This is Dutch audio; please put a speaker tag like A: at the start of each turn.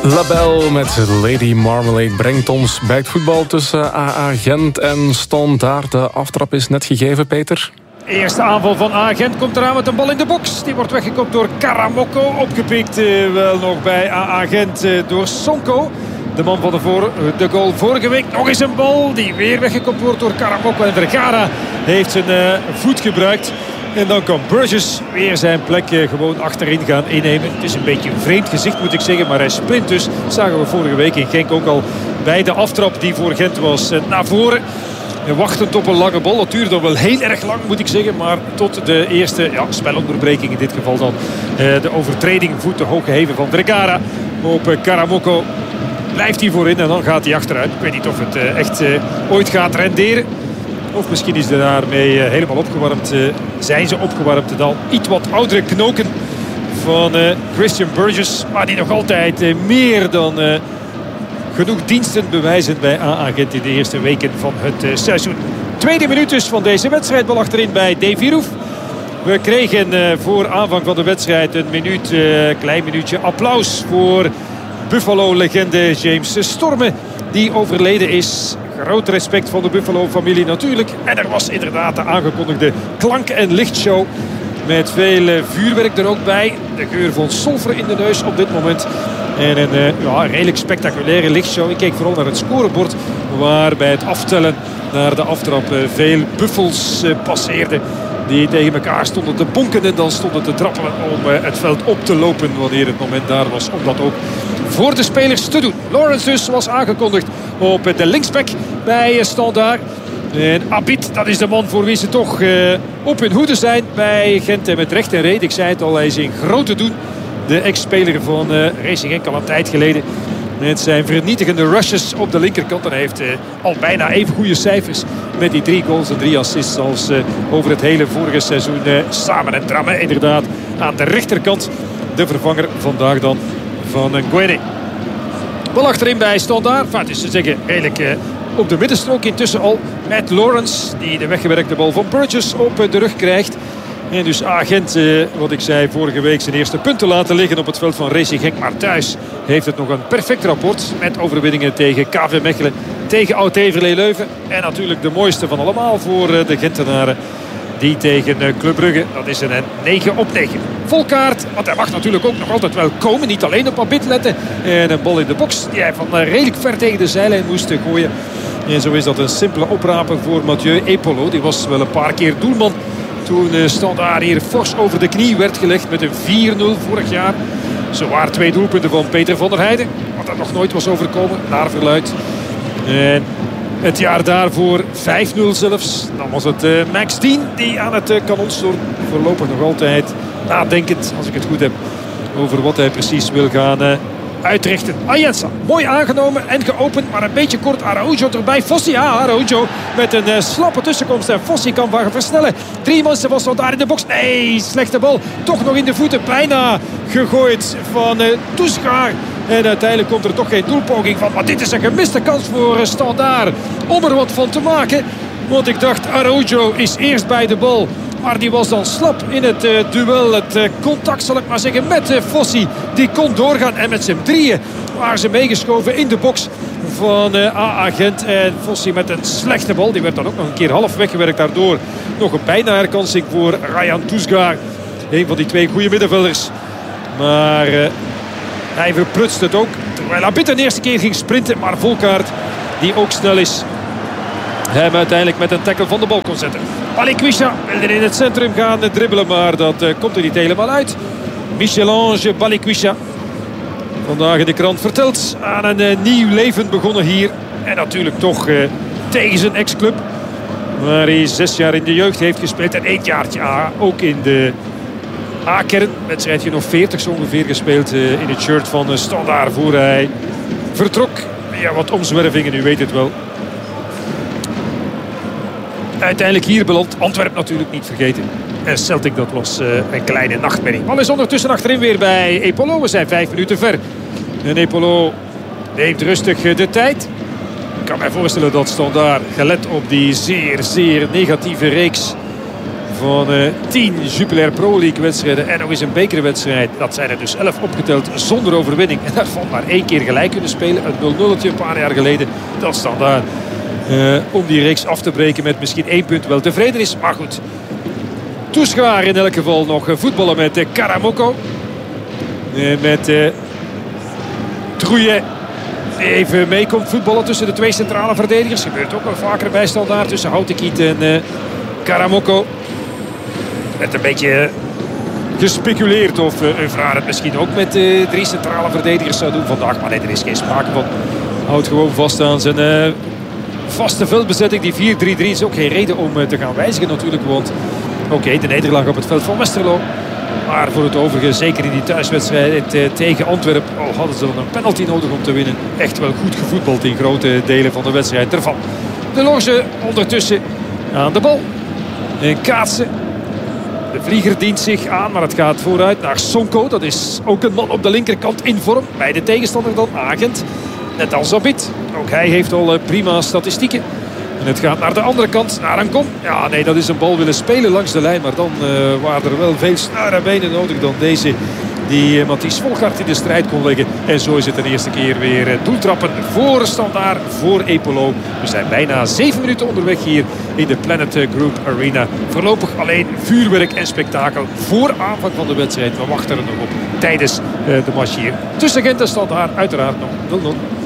A: Label met Lady Marmalade brengt ons bij het voetbal tussen AA Gent en Standaard. De aftrap is net gegeven, Peter.
B: Eerste aanval van AA Gent komt eraan met een bal in de box. Die wordt weggekopt door Karamoko. Opgepikt wel nog bij AA Gent door Sonko. De man van de goal vorige week. Nog eens een bal die weer weggekopt wordt door Karamoko. En Vergara heeft zijn voet gebruikt. En dan kan Burgess weer zijn plek gewoon achterin gaan innemen. Het is een beetje een vreemd gezicht, moet ik zeggen. Maar hij sprint dus. Dat zagen we vorige week in Genk ook al bij de aftrap die voor Gent was naar voren. En wachtend op een lange bal. Dat duurde dan wel heel erg lang, moet ik zeggen. Maar tot de eerste spelonderbreking in dit geval dan. De overtreding, voet te hoog geheven van Vergara op Karamoko. Blijft hij voorin en dan gaat hij achteruit. Ik weet niet of het echt ooit gaat renderen. Of misschien is hij daarmee helemaal opgewarmd. Zijn ze opgewarmd. Dan iets wat oudere knoken van Christian Burgess. Maar die nog altijd meer dan genoeg diensten bewijzen bij AA Gent in de eerste weken van het seizoen. Tweede minuut dus van deze wedstrijd. Bal achterin bij Davy Roef. We kregen voor aanvang van de wedstrijd een klein minuutje applaus voor Buffalo-legende James Storme. Die overleden is. Groot respect van de Buffalo-familie natuurlijk. En er was inderdaad de aangekondigde klank- en lichtshow. Met veel vuurwerk er ook bij. De geur van sulfur in de neus op dit moment. En een redelijk spectaculaire lichtshow. Ik keek vooral naar het scorebord. Waar bij het aftellen naar de aftrap veel buffels passeerden. Die tegen elkaar stonden te bonken en dan stonden te trappelen om het veld op te lopen. Wanneer het moment daar was om dat ook voor de spelers te doen. Lawrence dus was aangekondigd op de linksback bij Standaard. En Abid, dat is de man voor wie ze toch op hun hoede zijn bij Gent. En met recht en reden, ik zei het al, hij is in grote doen. De ex-speler van Racing Genk al een tijd geleden. Met zijn vernietigende rushes op de linkerkant. En hij heeft al bijna even goede cijfers met die 3 goals en 3 assists als over het hele vorige seizoen samen. En Dramé inderdaad aan de rechterkant. De vervanger vandaag dan van Guéné. Bal achterin bij Standaard. Het is te zeggen redelijk op de middenstrook intussen al. Met Lawrence die de weggewerkte bal van Burgess op de rug krijgt. En dus Gent, wat ik zei, vorige week zijn eerste punten laten liggen op het veld van Racing Genk. Maar thuis heeft het nog een perfect rapport met overwinningen tegen KV Mechelen, tegen Oud-Heverlee Leuven. En natuurlijk de mooiste van allemaal voor de Gentenaren. Die tegen Club Brugge, dat is een 9/9. Volkaart, want hij mag natuurlijk ook nog altijd wel komen. Niet alleen op Abid letten. En een bal in de box die hij van redelijk ver tegen de zijlijn moest gooien. En zo is dat een simpele opraper voor Mathieu Epolo. Die was wel een paar keer doelman toen Standaard hier fors over de knie werd gelegd met een 4-0 vorig jaar. Zo waren 2 doelpunten van Peter van der Heijden. Wat er nog nooit was overkomen, naar verluid. En het jaar daarvoor 5-0 zelfs. Dan was het Max Dean die aan het kanon stond. Voorlopig nog altijd nadenkend, als ik het goed heb, over wat hij precies wil gaan uitrichten. Ayensa, mooi aangenomen en geopend, maar een beetje kort. Araujo erbij. Fossi, Araujo met een slappe tussenkomst. En Fossi kan versnellen. 3 mensen was daar in de box. Nee, slechte bal. Toch nog in de voeten. Bijna gegooid van Toesgaard. En uiteindelijk komt er toch geen doelpoging van. Maar dit is een gemiste kans voor Standaard om er wat van te maken. Want ik dacht, Araujo is eerst bij de bal. Maar die was dan slap in het duel. Het contact, zal ik maar zeggen, met Fossi. Die kon doorgaan. En met z'n drieën waren ze meegeschoven in de box van AA Gent. En Fossi met een slechte bal. Die werd dan ook nog een keer half weggewerkt. Daardoor nog een bijna herkansing voor Ryan Toesgaard. Een van die 2 goede middenvelders. Maar hij verprutst het ook. Terwijl Abid de eerste keer ging sprinten. Maar Volkaart, die ook snel is, hem uiteindelijk met een tackle van de bal kon zetten. Balikwisha wilde in het centrum gaan dribbelen, maar dat komt er niet helemaal uit. Michel-Ange Balikwisha, vandaag in de krant verteld, aan een nieuw leven begonnen hier. En natuurlijk toch tegen zijn ex-club, waar hij 6 jaar in de jeugd heeft gespeeld. En 1 jaartje ook in de A-kern. Wedstrijdje nog 40 zo ongeveer gespeeld in het shirt van Standaard voor hij vertrok. Ja, wat omzwervingen, u weet het wel. Uiteindelijk hier beland. Antwerpen natuurlijk niet vergeten. En Celtic, dat was een kleine nachtmerrie. Bal is ondertussen achterin weer bij Epolo. We zijn 5 minuten ver. En Epolo neemt rustig de tijd. Ik kan mij voorstellen dat Standaard, gelet op die zeer negatieve reeks van 10 Jupiler Pro League wedstrijden en nog eens een bekerwedstrijd. Dat zijn er dus 11 opgeteld zonder overwinning. En daarvan maar 1 keer gelijk kunnen spelen. Een 0-0'tje een paar jaar geleden. Dat Standaard om die reeks af te breken met misschien 1 punt wel tevreden is. Maar goed, Toeschaar in elk geval nog voetballen met Karamoko. Met Trouillet. Even mee komt voetballen tussen de 2 centrale verdedigers. Gebeurt ook wel vaker bij Standaard tussen Houtekiet en Karamoko. Net een beetje gespeculeerd of Evraar het misschien ook met 3 centrale verdedigers zou doen vandaag. Maar nee, er is geen sprake van. Houdt gewoon vast aan zijn vaste veldbezetting. Die 4-3-3 is ook geen reden om te gaan wijzigen natuurlijk. Want oké, de nederlaag op het veld van Westerlo. Maar voor het overige, zeker in die thuiswedstrijd tegen Antwerpen, al hadden ze dan een penalty nodig om te winnen. Echt wel goed gevoetbald in grote delen van de wedstrijd ervan. De Loge ondertussen aan de bal. En kaatsen. De vlieger dient zich aan, maar het gaat vooruit naar Sonko. Dat is ook een man op de linkerkant in vorm. Bij de tegenstander dan Agent. Net als Zabit. Ook hij heeft al prima statistieken. En het gaat naar de andere kant, naar Ancon. Ja, nee, dat is een bal willen spelen langs de lijn. Maar dan waren er wel veel snare benen nodig dan deze. Die Mathies Volgaert in de strijd kon leggen. En zo is het de eerste keer weer doeltrappen voor Standaard, voor Epolo. We zijn bijna 7 minuten onderweg hier in de Planet Group Arena. Voorlopig alleen vuurwerk en spektakel voor aanvang van de wedstrijd. We wachten er nog op tijdens de match hier. Tussen Gent en Standaard uiteraard nog 0-0.